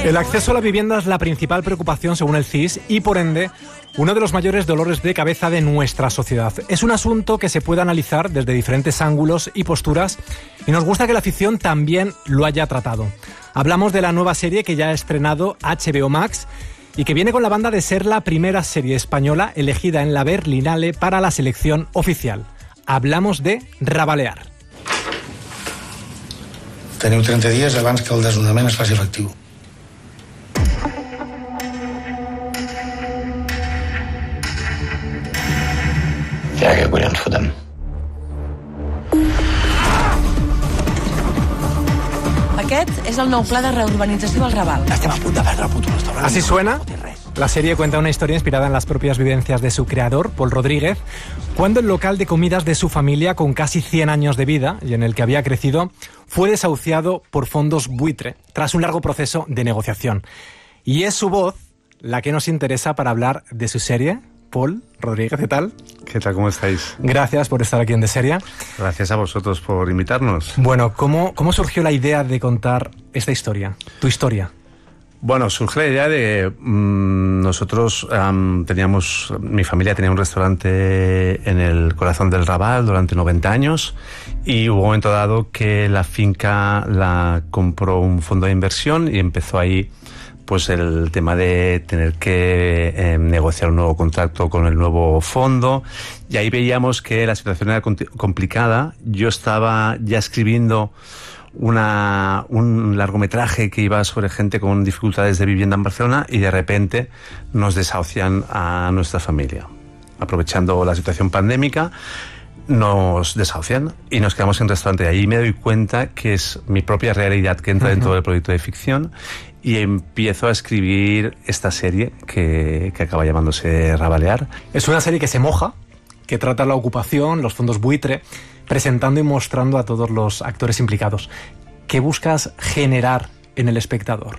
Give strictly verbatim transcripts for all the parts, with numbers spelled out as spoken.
El acceso a la vivienda es la principal preocupación según el C I S y, por ende, uno de los mayores dolores de cabeza de nuestra sociedad. Es un asunto que se puede analizar desde diferentes ángulos y posturas y nos gusta que la ficción también lo haya tratado. Hablamos de la nueva serie que ya ha estrenado H B O Max y que viene con la banda de ser la primera serie española elegida en la Berlinale para la selección oficial. Hablamos de Rabalear. Teniu trenta dies abans que el desnonament es faci efectiu. Ja, què collons fotem? Aquest és el nou pla de reurbanització del Raval. Estem a punt de perdre el puto restaurant. Así suena. La serie cuenta una historia inspirada en las propias vivencias de su creador, Pol Rodríguez, cuando el local de comidas de su familia, con casi cien años de vida y en el que había crecido, fue desahuciado por fondos buitre tras un largo proceso de negociación. Y es su voz la que nos interesa para hablar de su serie. Pol Rodríguez, ¿qué tal? ¿Qué tal? ¿Cómo estáis? Gracias por estar aquí en Deseria. Gracias a vosotros por invitarnos. Bueno, ¿cómo, cómo surgió la idea de contar esta historia, tu historia? Bueno, surge la idea de mmm, nosotros um, teníamos, mi familia tenía un restaurante en el corazón del Raval durante noventa años y hubo un momento dado que la finca la compró un fondo de inversión y empezó ahí pues el tema de tener que eh, negociar un nuevo contrato con el nuevo fondo, y ahí veíamos que la situación era complicada. Yo estaba ya escribiendo una, un largometraje que iba sobre gente con dificultades de vivienda en Barcelona y de repente nos desahucian a nuestra familia. Aprovechando la situación pandémica, nos desahucian y nos quedamos en restaurante. Y ahí me doy cuenta que es mi propia realidad que entra dentro del proyecto de ficción y empiezo a escribir esta serie que, que acaba llamándose Rabalear. Es una serie que se moja, que trata la ocupación, los fondos buitre, presentando y mostrando a todos los actores implicados. ¿Qué buscas generar en el espectador?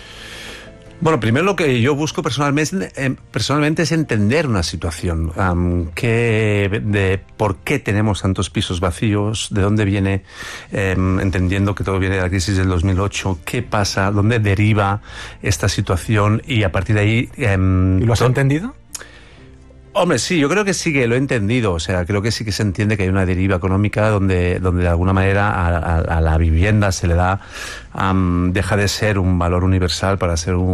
Bueno, primero lo que yo busco personalmente, eh, personalmente es entender una situación, um, que, de por qué tenemos tantos pisos vacíos, de dónde viene, eh, entendiendo que todo viene de la crisis del dos mil ocho, qué pasa, dónde deriva esta situación y a partir de ahí... Eh, ¿Y lo has entendido? Hombre, sí, yo creo que sí que lo he entendido. O sea, creo que sí que se entiende que hay una deriva económica donde, donde de alguna manera a, a, a la vivienda se le da, um, deja de ser un valor universal para ser un,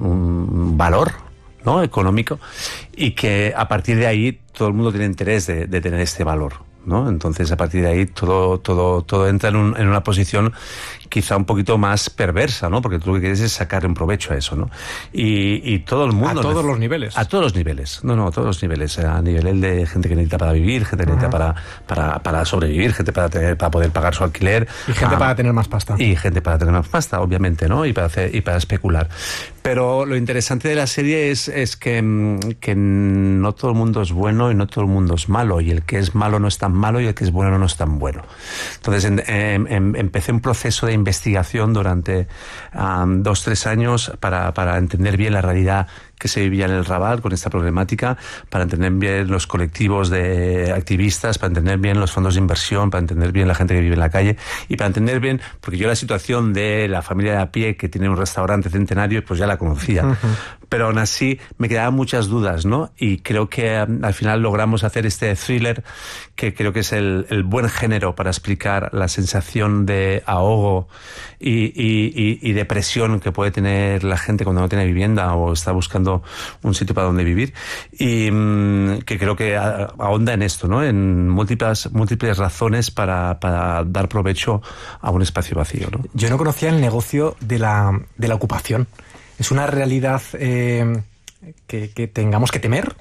un valor, ¿no?, económico, y que a partir de ahí todo el mundo tiene interés de, de tener este valor, ¿no? Entonces, a partir de ahí todo, todo, todo entra en, un, en una posición quizá un poquito más perversa, ¿no? Porque tú lo que quieres es sacar un provecho a eso, ¿no? Y, y todo el mundo... A todos los niveles. A todos los niveles. No, no, a todos los niveles. A nivel de gente que necesita para vivir, gente que necesita para, para, para sobrevivir, gente para, tener, para poder pagar su alquiler. Y gente um, para tener más pasta. Y gente para tener más pasta, obviamente, ¿no? Y para hacer, y para especular. Pero lo interesante de la serie es, es que, que no todo el mundo es bueno y no todo el mundo es malo. Y el que es malo no es tan malo y el que es bueno no es tan bueno. Entonces en, en, en, empecé un proceso de investigación durante um, dos, tres años para, para entender bien la realidad que se vivía en el Raval con esta problemática, para entender bien los colectivos de activistas, para entender bien los fondos de inversión, para entender bien la gente que vive en la calle y para entender bien, porque yo la situación de la familia de a pie que tiene un restaurante centenario, pues ya la conocía. Uh-huh. Pero aún así me quedaban muchas dudas, ¿no? Y creo que um, al final logramos hacer este thriller que creo que es el, el buen género para explicar la sensación de ahogo y, y, y, y depresión que puede tener la gente cuando no tiene vivienda o está buscando un sitio para donde vivir, y mmm, que creo que ahonda en esto, ¿no? En múltiples, múltiples razones para, para dar provecho a un espacio vacío, ¿no? Yo no conocía el negocio de la, de la ocupación. ¿Es una realidad eh, que, que tengamos que temer?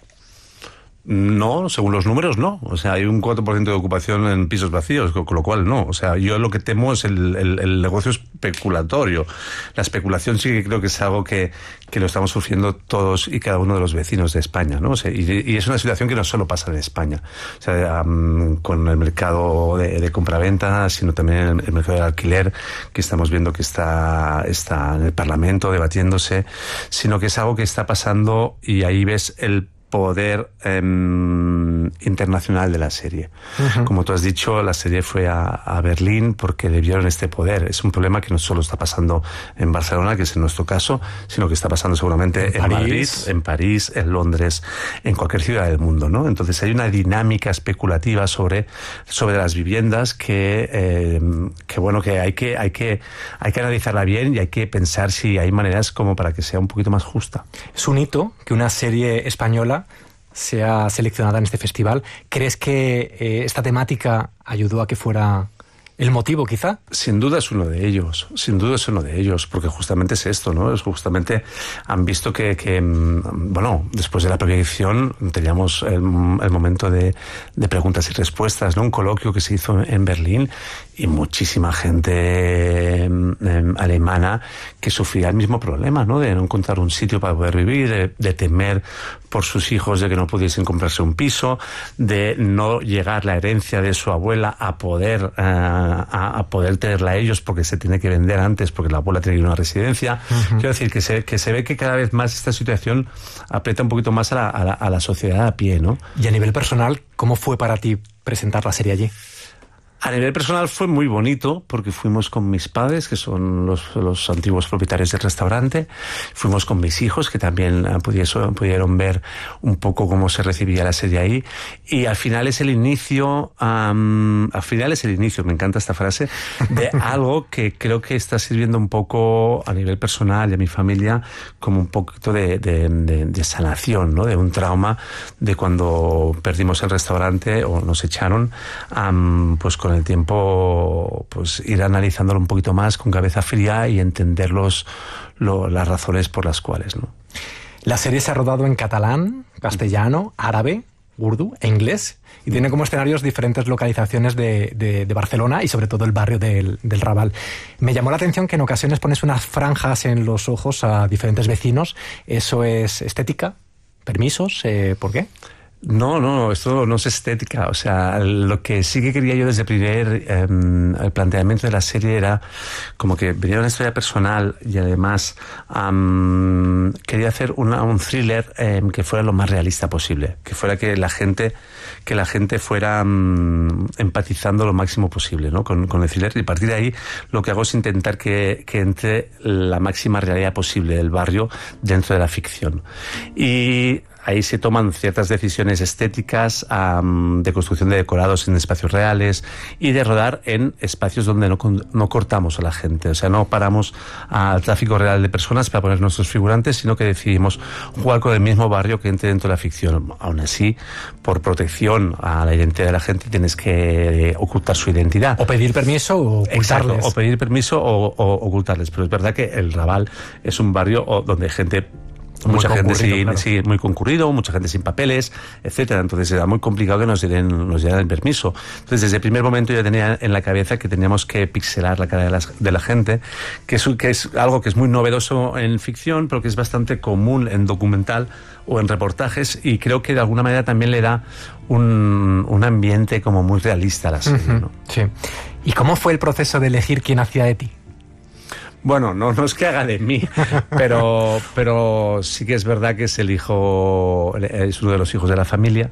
No, según los números no. O sea, hay un cuatro por ciento de ocupación en pisos vacíos, con, con lo cual no. O sea, yo lo que temo es el, el, el negocio especulatorio. La especulación sí que creo que es algo que, que lo estamos sufriendo todos y cada uno de los vecinos de España, ¿no? O sea, y, y es una situación que no solo pasa en España. O sea, um, con el mercado de, de compraventa, sino también el, el mercado del alquiler, que estamos viendo que está, está en el Parlamento debatiéndose, sino que es algo que está pasando y ahí ves el poder eh, internacional de la serie. Uh-huh. Como tú has dicho, la serie fue a, a Berlín porque le vieron este poder. Es un problema que no solo está pasando en Barcelona, que es en nuestro caso, sino que está pasando seguramente en, en Madrid, en París, en Londres, en cualquier ciudad del mundo, ¿no? Entonces hay una dinámica especulativa sobre, sobre las viviendas que, eh, que bueno, que hay que, hay que, hay que analizarla bien y hay que pensar si hay maneras como para que sea un poquito más justa. Es un hito que una serie española sea seleccionada en este festival. ¿Crees que eh, esta temática ayudó a que fuera el motivo, quizá? Sin duda es uno de ellos, sin duda es uno de ellos, porque justamente es esto, ¿no? Es justamente han visto que, que bueno, después de la proyección teníamos el, el momento de, de preguntas y respuestas, ¿no? Un coloquio que se hizo en Berlín y muchísima gente eh, alemana que sufría el mismo problema, ¿no? De no encontrar un sitio para poder vivir, de, de temer por sus hijos de que no pudiesen comprarse un piso, de no llegar la herencia de su abuela a poder eh, a, a poder tenerla a ellos porque se tiene que vender antes porque la abuela tiene que ir a una residencia. Uh-huh. Quiero decir que se, que se ve que cada vez más esta situación aprieta un poquito más a la, a la, a la sociedad a pie, ¿no? Y a nivel personal, ¿cómo fue para ti presentar la serie allí? A nivel personal fue muy bonito porque fuimos con mis padres, que son los, los antiguos propietarios del restaurante, fuimos con mis hijos, que también pudieron, pudieron ver un poco cómo se recibía la serie ahí, y al final es el inicio, um, al final es el inicio, me encanta esta frase, de algo que creo que está sirviendo un poco a nivel personal y a mi familia como un poquito de, de, de, de sanación, ¿no? De un trauma de cuando perdimos el restaurante o nos echaron, um, pues con Con el tiempo, pues ir analizándolo un poquito más con cabeza fría y entender los, lo, las razones por las cuales, ¿no? La serie se ha rodado en catalán, castellano, árabe, urdu e inglés y tiene como escenarios diferentes localizaciones de, de, de Barcelona y sobre todo el barrio del, del Raval. Me llamó la atención que en ocasiones pones unas franjas en los ojos a diferentes vecinos. ¿Eso es estética? ¿Permisos? Eh, ¿Por qué? No, no, esto no es estética. O sea, lo que sí que quería yo desde el primer eh, el planteamiento de la serie era como que venía una historia personal y además um, quería hacer una, un thriller eh, que fuera lo más realista posible, que fuera que la gente que la gente fuera um, empatizando lo máximo posible, ¿no? con, con el thriller, y a partir de ahí lo que hago es intentar que, que entre la máxima realidad posible del barrio dentro de la ficción. Y ahí se toman ciertas decisiones estéticas, um, de construcción de decorados en espacios reales y de rodar en espacios donde no, no cortamos a la gente. O sea, no paramos al tráfico real de personas para poner nuestros figurantes, sino que decidimos jugar con el mismo barrio que entre dentro de la ficción. Aún así, por protección a la identidad de la gente, tienes que ocultar su identidad. O pedir permiso o ocultarles. Exacto, o pedir permiso o, o ocultarles. Pero es verdad que el Raval es un barrio donde hay gente... Muy mucha gente sin, claro. sí, muy concurrido, mucha gente sin papeles, etcétera. Entonces era muy complicado que nos dieran, nos dieran el permiso. Entonces desde el primer momento yo tenía en la cabeza que teníamos que pixelar la cara de la, de la gente, que es, que es algo que es muy novedoso en ficción, pero que es bastante común en documental o en reportajes, y creo que de alguna manera también le da un, un ambiente como muy realista a la serie, uh-huh, ¿no? Sí. ¿Y cómo fue el proceso de elegir quién hacía de ti? Bueno, no, no es que haga de mí, pero, pero sí que es verdad que es el hijo, es uno de los hijos de la familia,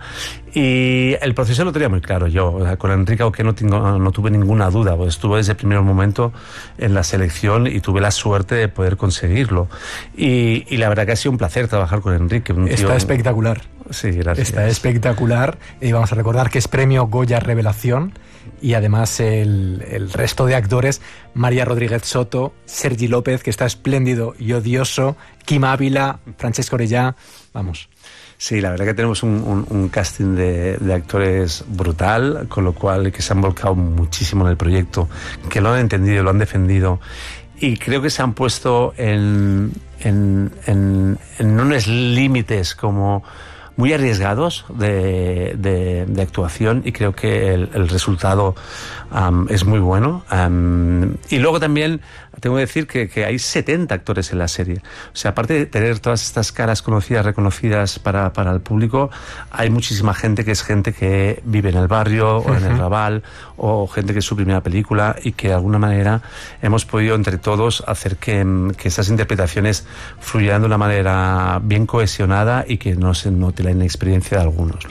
y el proceso lo tenía muy claro yo. O sea, con Enrique, aunque no, tengo, no tuve ninguna duda, pues estuve desde el primer momento en la selección y tuve la suerte de poder conseguirlo. Y, y la verdad que ha sido un placer trabajar con Enrique. Un Está tío, espectacular. Sí, gracias. Está espectacular. Y vamos a recordar que es premio Goya Revelación. Y además el, el resto de actores, María Rodríguez Soto, Sergi López, que está espléndido y odioso, Kim Ávila, Francesco Orellà, vamos. Sí, la verdad que tenemos un, un, un casting de, de actores brutal, con lo cual que se han volcado muchísimo en el proyecto, que lo han entendido, lo han defendido, y creo que se han puesto en, en, en, en unos límites como... muy arriesgados de, de, de actuación, y creo que el, el resultado um, es muy bueno. Um, y luego también tengo que decir que, que hay setenta actores en la serie. O sea, aparte de tener todas estas caras conocidas, reconocidas para, para el público, hay muchísima gente que es gente que vive en el barrio o en el Raval, o gente que es su primera película, y que de alguna manera hemos podido entre todos hacer que, que esas interpretaciones fluyeran de una manera bien cohesionada y que no se note la inexperiencia de algunos, ¿no?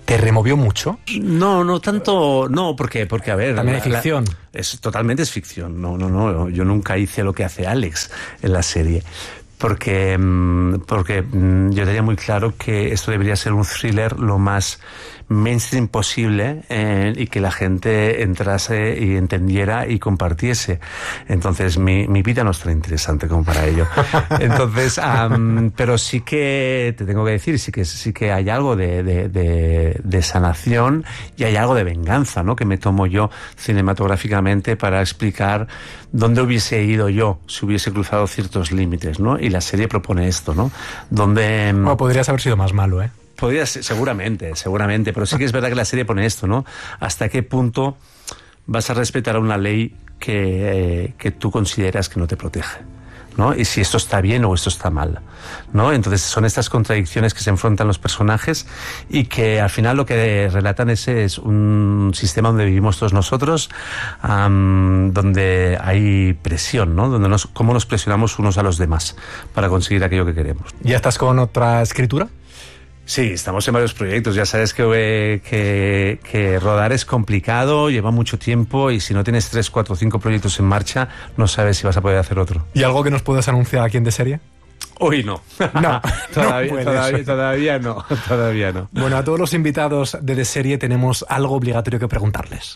¿Te removió mucho? No, no tanto, no, porque, porque a ver... También hay ficción. La, es, totalmente es ficción, no, no, no, yo nunca hice lo que hace Alex en la serie. Porque, porque yo tenía muy claro que esto debería ser un thriller lo más mainstream posible eh, y que la gente entrase y entendiera y compartiese. Entonces mi, mi vida no es tan interesante como para ello. Entonces, um, pero sí que te tengo que decir, sí que sí que hay algo de, de, de, de sanación y hay algo de venganza, ¿no? Que me tomo yo cinematográficamente para explicar dónde hubiese ido yo si hubiese cruzado ciertos límites, ¿no? Y la serie propone esto, ¿no? Donde... Bueno, podrías haber sido más malo, ¿eh? Podría ser, seguramente, seguramente, pero sí que es verdad que la serie pone esto, ¿no? ¿Hasta qué punto vas a respetar una ley que, eh, que tú consideras que no te protege? ¿No? Y si esto está bien o esto está mal, ¿no? Entonces son estas contradicciones que se enfrentan los personajes y que al final lo que relatan es, es un sistema donde vivimos todos nosotros, um, donde hay presión, ¿no? Donde nos, cómo nos presionamos unos a los demás para conseguir aquello que queremos. ¿Ya estás con otra escritura? Sí, estamos en varios proyectos. Ya sabes que, que, que rodar es complicado, lleva mucho tiempo y si no tienes tres, cuatro, cinco proyectos en marcha, no sabes si vas a poder hacer otro. ¿Y algo que nos puedas anunciar aquí en De Serie? Hoy no. No, todavía, no todavía, todavía no. Todavía no. Bueno, a todos los invitados de De Serie tenemos algo obligatorio que preguntarles.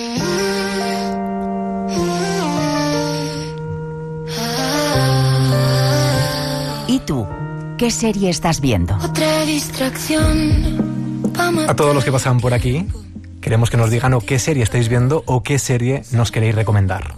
¿Y tú? ¿Qué serie estás viendo? Otra distracción. A todos los que pasan por aquí, queremos que nos digan o qué serie estáis viendo o qué serie nos queréis recomendar.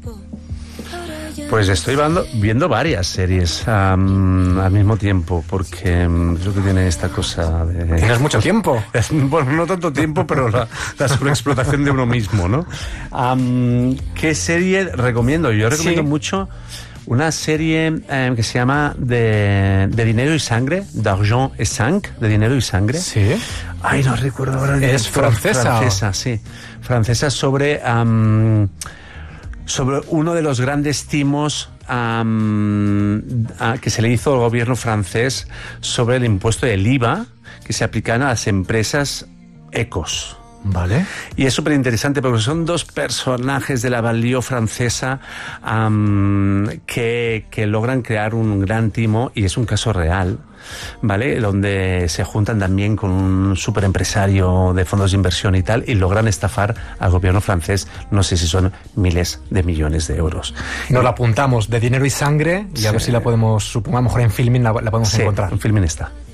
Pues estoy viendo, viendo varias series um, al mismo tiempo, porque um, creo que tiene esta cosa de... ¿Tienes mucho tiempo? Bueno, no tanto tiempo, pero la, la sobreexplotación de uno mismo, ¿no? Um, ¿Qué serie recomiendo? Yo recomiendo sí. mucho una serie eh, que se llama de, de Dinero y Sangre, d'Argent et Sang, de Dinero y Sangre. Sí. Ay, no recuerdo ahora. ¿Es francesa? Francesa, sí. Francesa sobre... Um, sobre uno de los grandes timos um, a, que se le hizo al gobierno francés sobre el impuesto del I V A que se aplican a las empresas ecos. Vale. Y es súper interesante porque son dos personajes de la banlieue francesa um, que, que logran crear un gran timo y es un caso real, ¿vale? Donde se juntan también con un súper empresario de fondos de inversión y tal y logran estafar al gobierno francés, no sé si son miles de millones de euros. Nos la apuntamos, de Dinero y Sangre, y sí. A ver si la podemos, supongo, a lo mejor en Filmin la, la podemos sí, encontrar. en Filmin está.